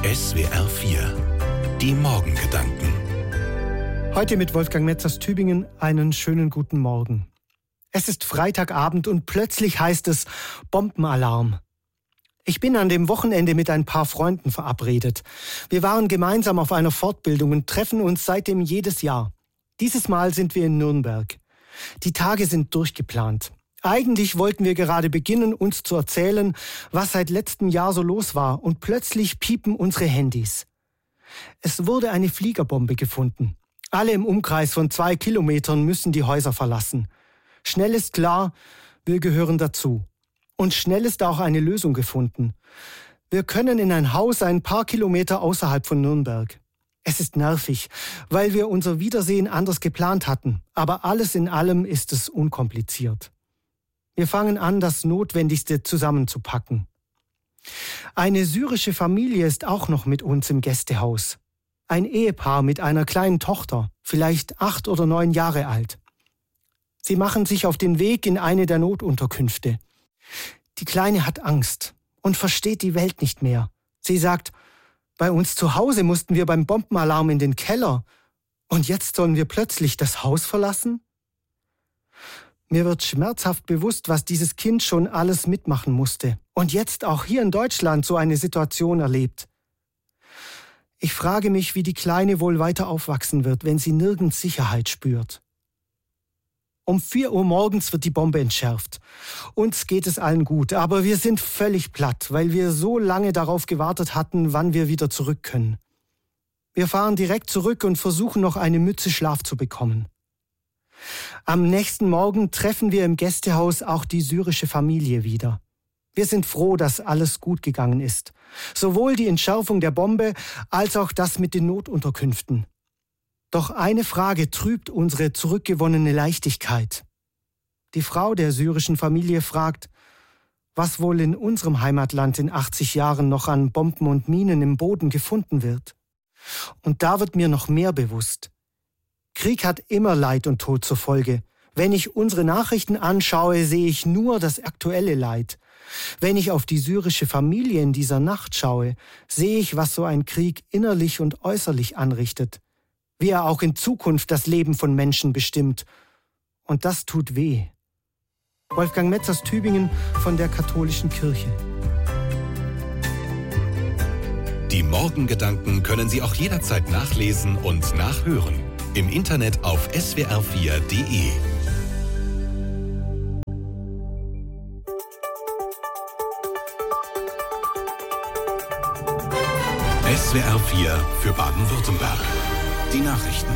SWR 4. Die Morgengedanken. Heute mit Wolfgang Metz aus Tübingen einen schönen guten Morgen. Es ist Freitagabend und plötzlich heißt es Bombenalarm. Ich bin an dem Wochenende mit ein paar Freunden verabredet. Wir waren gemeinsam auf einer Fortbildung und treffen uns seitdem jedes Jahr. Dieses Mal sind wir in Nürnberg. Die Tage sind durchgeplant. Eigentlich wollten wir gerade beginnen, uns zu erzählen, was seit letztem Jahr so los war, und plötzlich piepen unsere Handys. Es wurde eine Fliegerbombe gefunden. Alle im Umkreis von 2 Kilometern müssen die Häuser verlassen. Schnell ist klar, wir gehören dazu. Und schnell ist auch eine Lösung gefunden. Wir können in ein Haus ein paar Kilometer außerhalb von Nürnberg. Es ist nervig, weil wir unser Wiedersehen anders geplant hatten. Aber alles in allem ist es unkompliziert. Wir fangen an, das Notwendigste zusammenzupacken. Eine syrische Familie ist auch noch mit uns im Gästehaus. Ein Ehepaar mit einer kleinen Tochter, vielleicht 8 oder 9 Jahre alt. Sie machen sich auf den Weg in eine der Notunterkünfte. Die Kleine hat Angst und versteht die Welt nicht mehr. Sie sagt, bei uns zu Hause mussten wir beim Bombenalarm in den Keller. Und jetzt sollen wir plötzlich das Haus verlassen? Mir wird schmerzhaft bewusst, was dieses Kind schon alles mitmachen musste und jetzt auch hier in Deutschland so eine Situation erlebt. Ich frage mich, wie die Kleine wohl weiter aufwachsen wird, wenn sie nirgends Sicherheit spürt. Um 4 Uhr morgens wird die Bombe entschärft. Uns geht es allen gut, aber wir sind völlig platt, weil wir so lange darauf gewartet hatten, wann wir wieder zurück können. Wir fahren direkt zurück und versuchen noch eine Mütze Schlaf zu bekommen. Am nächsten Morgen treffen wir im Gästehaus auch die syrische Familie wieder. Wir sind froh, dass alles gut gegangen ist. Sowohl die Entschärfung der Bombe als auch das mit den Notunterkünften. Doch eine Frage trübt unsere zurückgewonnene Leichtigkeit. Die Frau der syrischen Familie fragt, was wohl in unserem Heimatland in 80 Jahren noch an Bomben und Minen im Boden gefunden wird. Und da wird mir noch mehr bewusst. Krieg hat immer Leid und Tod zur Folge. Wenn ich unsere Nachrichten anschaue, sehe ich nur das aktuelle Leid. Wenn ich auf die syrische Familie in dieser Nacht schaue, sehe ich, was so ein Krieg innerlich und äußerlich anrichtet. Wie er auch in Zukunft das Leben von Menschen bestimmt. Und das tut weh. Wolfgang Metz aus Tübingen von der Katholischen Kirche. Die Morgengedanken können Sie auch jederzeit nachlesen und nachhören. Im Internet auf swr4.de. SWR 4 für Baden-Württemberg. Die Nachrichten.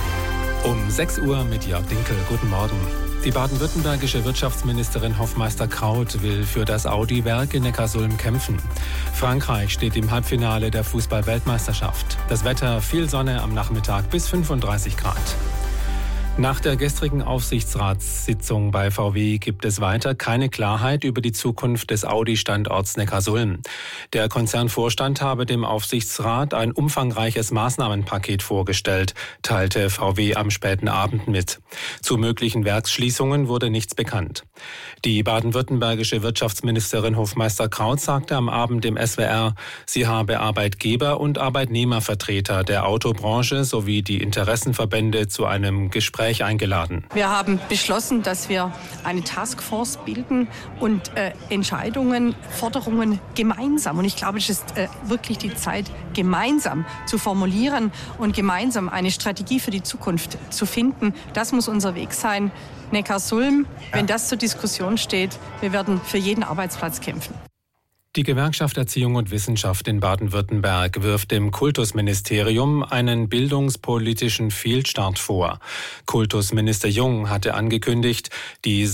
Um 6 Uhr mit Jörg Dinkel. Guten Morgen. Die baden-württembergische Wirtschaftsministerin Hofmeister-Kraut will für das Audi-Werk in Neckarsulm kämpfen. Frankreich steht im Halbfinale der Fußball-Weltmeisterschaft. Das Wetter, viel Sonne am Nachmittag bis 35 Grad. Nach der gestrigen Aufsichtsratssitzung bei VW gibt es weiter keine Klarheit über die Zukunft des Audi-Standorts Neckarsulm. Der Konzernvorstand habe dem Aufsichtsrat ein umfangreiches Maßnahmenpaket vorgestellt, teilte VW am späten Abend mit. Zu möglichen Werksschließungen wurde nichts bekannt. Die baden-württembergische Wirtschaftsministerin Hofmeister-Kraut sagte am Abend im SWR, sie habe Arbeitgeber- und Arbeitnehmervertreter der Autobranche sowie die Interessenverbände zu einem Gespräch eingeladen. Wir haben beschlossen, dass wir eine Taskforce bilden und Entscheidungen, Forderungen gemeinsam, und ich glaube, es ist wirklich die Zeit, gemeinsam zu formulieren und gemeinsam eine Strategie für die Zukunft zu finden. Das muss unser Weg sein. Neckarsulm, wenn das zur Diskussion steht, wir werden für jeden Arbeitsplatz kämpfen. Die Gewerkschaft Erziehung und Wissenschaft in Baden-Württemberg wirft dem Kultusministerium einen bildungspolitischen Fehlstart vor. Kultusminister Jung hatte angekündigt, die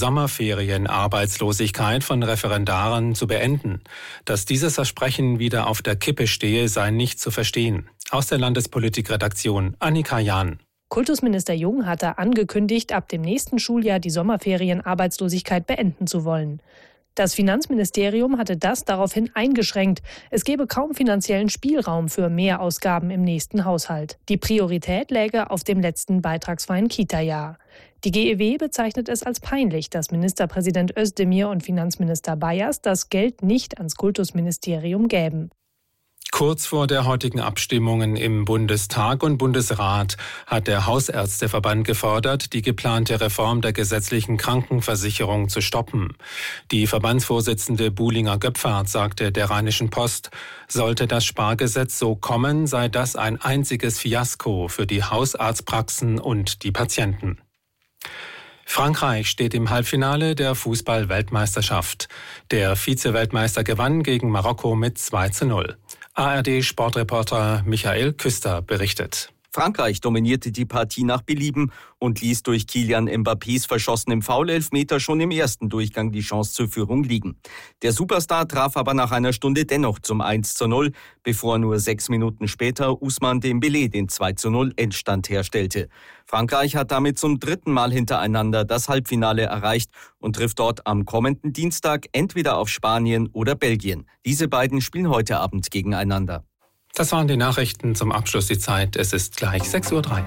Sommerferienarbeitslosigkeit von Referendaren zu beenden. Dass dieses Versprechen wieder auf der Kippe stehe, sei nicht zu verstehen. Aus der Landespolitikredaktion Annika Jahn. Kultusminister Jung hatte angekündigt, ab dem nächsten Schuljahr die Sommerferienarbeitslosigkeit beenden zu wollen. Das Finanzministerium hatte das daraufhin eingeschränkt. Es gebe kaum finanziellen Spielraum für Mehrausgaben im nächsten Haushalt. Die Priorität läge auf dem letzten beitragsfreien Kita-Jahr. Die GEW bezeichnet es als peinlich, dass Ministerpräsident Özdemir und Finanzminister Bayers das Geld nicht ans Kultusministerium gäben. Kurz vor der heutigen Abstimmungen im Bundestag und Bundesrat hat der Hausärzteverband gefordert, die geplante Reform der gesetzlichen Krankenversicherung zu stoppen. Die Verbandsvorsitzende Buhlinger-Göpfert sagte der Rheinischen Post, sollte das Spargesetz so kommen, sei das ein einziges Fiasko für die Hausarztpraxen und die Patienten. Frankreich steht im Halbfinale der Fußball-Weltmeisterschaft. Der Vize-Weltmeister gewann gegen Marokko mit 2:0. ARD-Sportreporter Michael Küster berichtet. Frankreich dominierte die Partie nach Belieben und ließ durch Kylian Mbappés verschossenem Foul-Elfmeter schon im ersten Durchgang die Chance zur Führung liegen. Der Superstar traf aber nach einer Stunde dennoch zum 1:0, bevor nur 6 Minuten später Ousmane Dembélé den 2:0 Endstand herstellte. Frankreich hat damit zum 3. Mal hintereinander das Halbfinale erreicht und trifft dort am kommenden Dienstag entweder auf Spanien oder Belgien. Diese beiden spielen heute Abend gegeneinander. Das waren die Nachrichten zum Abschluss. Die Zeit, es ist gleich 6:03 Uhr.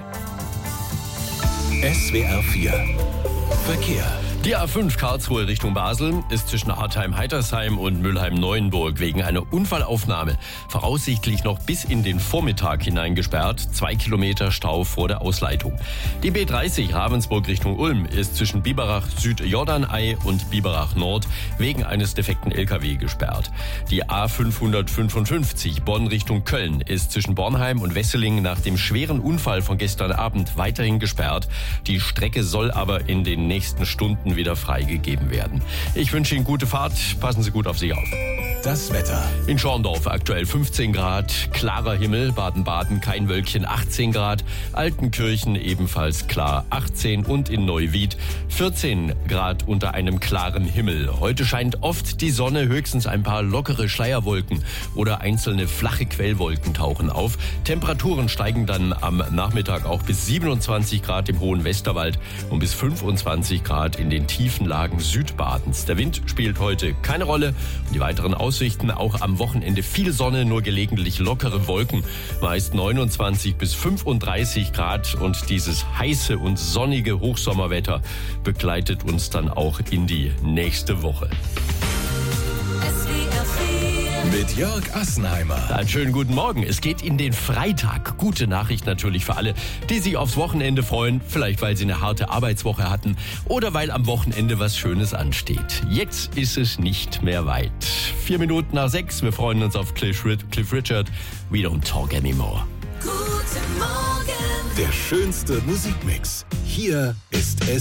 SWR 4 Verkehr. Die A5 Karlsruhe Richtung Basel ist zwischen Hartheim-Heitersheim und Mülheim-Neuenburg wegen einer Unfallaufnahme voraussichtlich noch bis in den Vormittag hinein gesperrt. 2 Kilometer Stau vor der Ausleitung. Die B30 Ravensburg Richtung Ulm ist zwischen Biberach Süd-Jordanei und Biberach Nord wegen eines defekten LKW gesperrt. Die A555 Bonn Richtung Köln ist zwischen Bornheim und Wesseling nach dem schweren Unfall von gestern Abend weiterhin gesperrt. Die Strecke soll aber in den nächsten Stunden wieder freigegeben werden. Ich wünsche Ihnen gute Fahrt. Passen Sie gut auf sich auf. Das Wetter. In Schorndorf aktuell 15 Grad, klarer Himmel, Baden-Baden kein Wölkchen, 18 Grad, Altenkirchen ebenfalls klar, 18 und in Neuwied 14 Grad unter einem klaren Himmel. Heute scheint oft die Sonne, höchstens ein paar lockere Schleierwolken oder einzelne flache Quellwolken tauchen auf. Temperaturen steigen dann am Nachmittag auch bis 27 Grad im hohen Westerwald und bis 25 Grad in den tiefen Lagen Südbadens. Der Wind spielt heute keine Rolle und die weiteren Aussichten auch am Wochenende viel Sonne, nur gelegentlich lockere Wolken, meist 29 bis 35 Grad und dieses heiße und sonnige Hochsommerwetter begleitet uns dann auch in die nächste Woche. Mit Jörg Assenheimer. Einen schönen guten Morgen. Es geht in den Freitag. Gute Nachricht natürlich für alle, die sich aufs Wochenende freuen. Vielleicht, weil sie eine harte Arbeitswoche hatten oder weil am Wochenende was Schönes ansteht. Jetzt ist es nicht mehr weit. 4 Minuten nach 6. Wir freuen uns auf Cliff Richard. We don't talk anymore. Guten Morgen. Der schönste Musikmix. Hier ist